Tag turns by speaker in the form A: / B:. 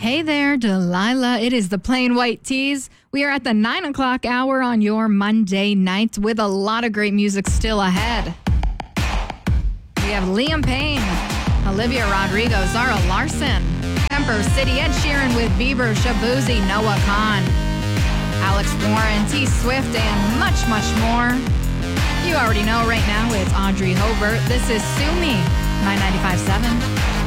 A: Hey there, Delilah. It is the Plain White Tees. We are at the 9 o'clock hour on your Monday night with a lot of great music still ahead. We have Liam Payne, Olivia Rodrigo, Zara Larson, Temper City, Ed Sheeran with Bieber, Shabuzi, Noah Khan, Alex Warren, T Swift, and much, much more. You already know right now it's Audrey Hobart. This is Sue Me, 995.7.